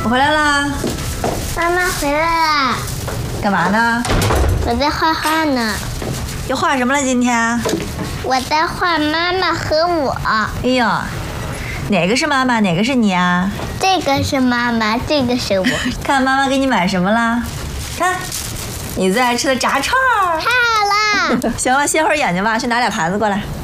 我回来啦。 妈妈回来啦。 干嘛呢？ 我在画画呢。 又画什么了今天？ 我在画妈妈和我。 哎呦，哪个是妈妈，哪个是你啊？ 这个是妈妈，这个是我。 看妈妈给你买什么了？看，你最爱吃的炸串儿。 太好了。 行了，歇会儿眼睛吧，去拿俩盘子过来。